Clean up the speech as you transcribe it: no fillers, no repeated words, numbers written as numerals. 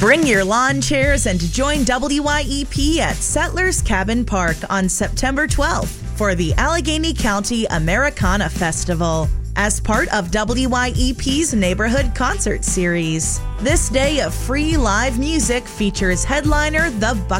Bring your lawn chairs and join WYEP at Settlers Cabin Park on September 12th for the Allegheny County Americana Festival as part of WYEP's Neighborhood Concert Series. This day of free live music features headliner The